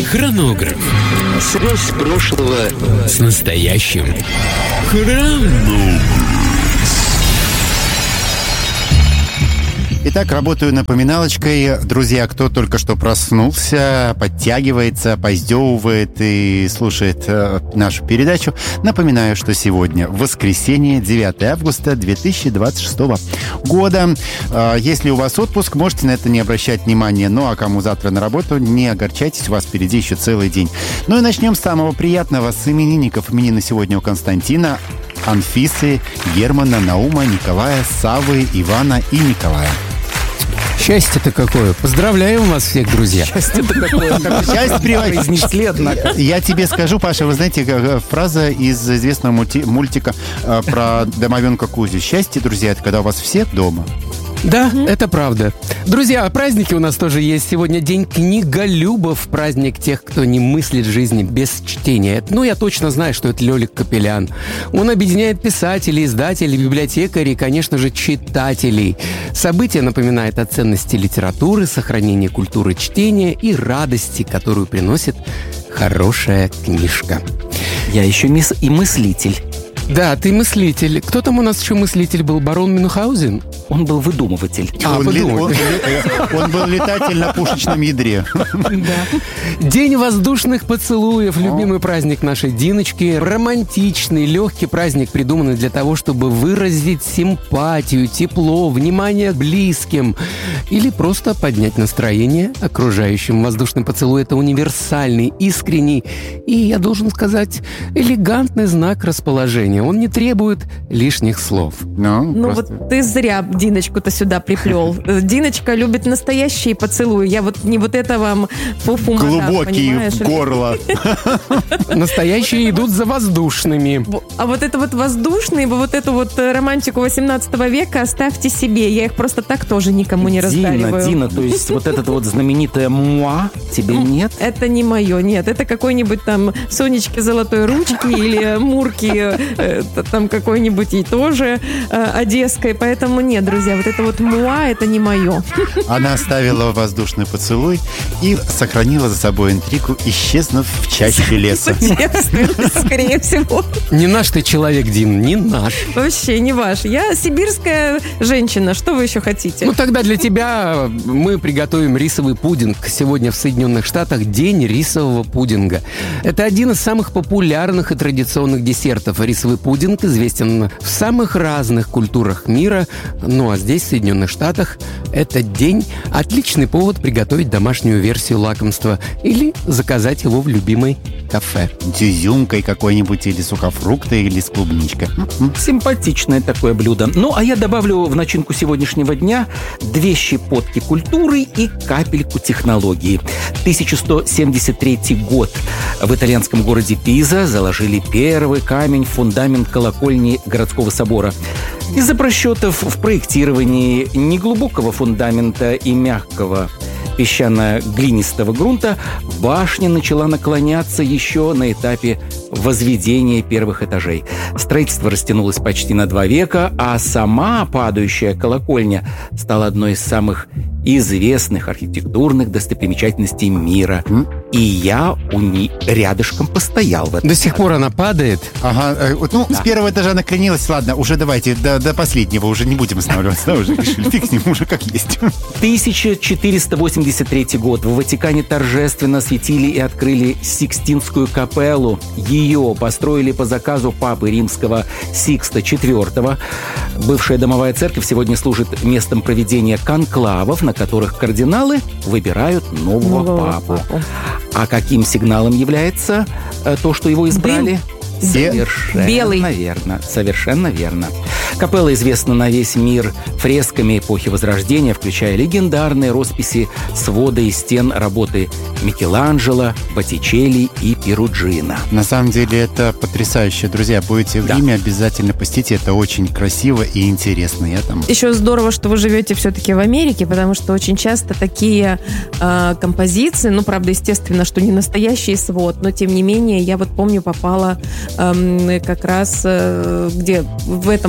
Хронограф. Связь прошлого с настоящим. Хронограф. Итак, работаю напоминалочкой. Друзья, кто только что проснулся, подтягивается, поздевывает и слушает нашу передачу, напоминаю, что сегодня воскресенье, 9 августа 2026 года. Если у вас отпуск, можете на это не обращать внимания. Ну, а кому завтра на работу, не огорчайтесь, у вас впереди еще целый день. Ну и начнем с самого приятного, с именинников. Именины сегодня у Константина, Анфисы, Германа, Наума, Николая, Савы, Ивана и Николая. Счастье-то какое! Поздравляем вас всех, друзья! Счастье-то какое! Счастье произнесли, однако. Я тебе скажу, Паша, вы знаете, фраза из известного мультика про домовенка Кузю. Счастье, друзья, это когда у вас все дома. Да, это правда. Друзья, праздники у нас тоже есть. Сегодня день книголюбов, праздник тех, кто не мыслит жизни без чтения. Ну, я точно знаю, что это Лёлик Капелян. Он объединяет писателей, издателей, библиотекарей и, конечно же, читателей. Событие напоминает о ценности литературы, сохранении культуры чтения и радости, которую приносит хорошая книжка. Я еще и мыслитель. Да, ты мыслитель. Кто там у нас еще мыслитель был? Барон Мюнхгаузен? Он был выдумыватель. Он был летатель на пушечном ядре. День воздушных поцелуев. Любимый праздник нашей Диночки. Романтичный, легкий праздник, придуманный для того, чтобы выразить симпатию, тепло, внимание к близким. Или просто поднять настроение окружающим. Воздушный поцелуй – это универсальный, искренний и, я должен сказать, элегантный знак расположения. Он не требует лишних слов. Ну вот ты зря Диночку-то сюда приплел. Диночка любит настоящие поцелуи. Я вот не вот это вам фу-фу глубокие в горло. Настоящие идут за воздушными. А вот это вот воздушные, вот эту вот романтику 18 века оставьте себе. Я их просто так тоже никому не раздариваю. Дина, то есть вот это вот знаменитое «муа» тебе нет? Это не мое, нет. Это какой-нибудь там Сонечки золотой ручки или Мурки там какой-нибудь и тоже одесской. Поэтому нет, друзья, вот это вот «муа» это не мое. Она оставила воздушный поцелуй и сохранила за собой интригу, исчезнув в чаще леса. Скорее всего. Не наш ты человек, Дин, не наш. Вообще не ваш. Я сибирская женщина. Что вы еще хотите? Ну, тогда для тебя мы приготовим рисовый пудинг. Сегодня в Соединенных Штатах день рисового пудинга. Это один из самых популярных и традиционных десертов. Рисовый пудинг известен в самых разных культурах мира. Ну, а здесь, в Соединенных Штатах, этот день – отличный повод приготовить домашнюю версию лакомства или заказать его в любимой кафе. С изюмкой какой-нибудь или сухофрукты, или с клубничкой. Симпатичное такое блюдо. Ну, а я добавлю в начинку сегодняшнего дня 2 щепотки культуры и капельку технологии. 1173 год. В итальянском городе Пиза заложили первый камень в фундамент колокольни городского собора. Из-за просчетов в проектировании неглубокого фундамента и мягкого песчано-глинистого грунта башня начала наклоняться еще на этапе возведения первых этажей. Строительство растянулось почти на 2 века, а сама падающая колокольня стала одной из самых известных архитектурных достопримечательностей мира. И я у ней рядышком постоял в этом. До сих пор она падает? Ага, ну, да. С первого этажа накренилась. Ладно, уже давайте до последнего уже не будем останавливаться. Да, уже решили, фиг с ним, уже как есть. 1483 год. В Ватикане торжественно осветили и открыли Сикстинскую капеллу. Ее построили по заказу папы римского Сикста IV. Бывшая домовая церковь сегодня служит местом проведения конклавов, на которых кардиналы выбирают нового папу. А каким сигналом является то, что его избрали? Совершенно верно. Капелла известна на весь мир фресками эпохи Возрождения, включая легендарные росписи свода и стен работы Микеланджело, Боттичелли и Перуджино. На самом деле это потрясающе. Друзья, будете в Риме, обязательно посетите. Это очень красиво и интересно. Еще здорово, что вы живете все-таки в Америке, потому что очень часто такие композиции, ну, правда, естественно, что не настоящий свод, но тем не менее, я вот помню, попала как раз где в октябре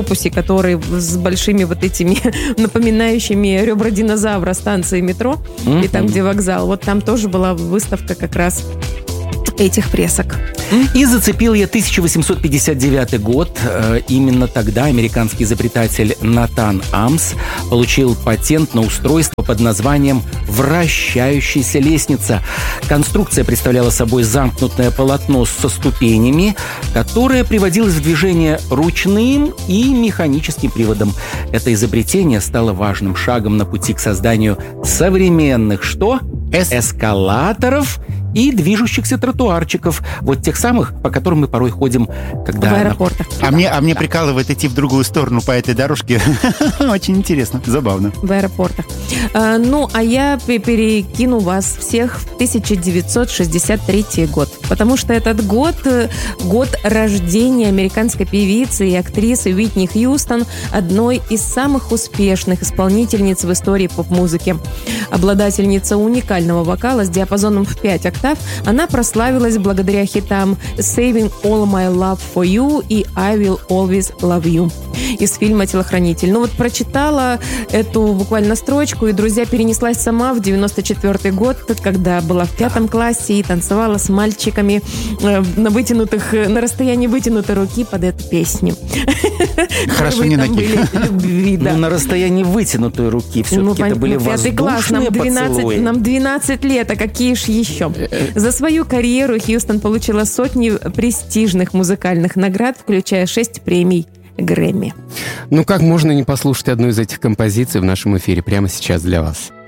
автобусе, который с большими вот этими напоминающими ребра динозавра станции метро, и там, где вокзал. Вот там тоже была выставка как раз этих фресок. И зацепил я 1859 год. Именно тогда американский изобретатель Натан Амс получил патент на устройство под названием «вращающаяся лестница». Конструкция представляла собой замкнутое полотно со ступенями, которое приводилось в движение ручным и механическим приводом. Это изобретение стало важным шагом на пути к созданию современных эскалаторов и движущихся тротуарчиков. Вот тех самых, по которым мы порой ходим, когда... В аэропортах. А мне прикалывает идти в другую сторону по этой дорожке. Очень интересно, забавно. В аэропортах. А я перекину вас всех в 1963 год. Потому что этот год рождения американской певицы и актрисы Уитни Хьюстон, одной из самых успешных исполнительниц в истории поп-музыки. Обладательница уникального вокала с диапазоном в 5 октав, она прославилась благодаря хитам «Saving All My Love For You» и «I Will Always Love You» из фильма «Телохранитель». прочитала эту буквально строчку, и, друзья, перенеслась сама в 94 год, когда была в 5 классе и танцевала с мальчиками на расстоянии вытянутой руки под эту песню. Хорошо, не ноги. Любви, да. На расстоянии вытянутой руки. Все-таки это были воздушные поцелуи. Нам 12 лет, а какие ж еще? За свою карьеру Хьюстон получила сотни престижных музыкальных наград, включая 6 премий Грэмми. Как можно не послушать одну из этих композиций в нашем эфире прямо сейчас для вас?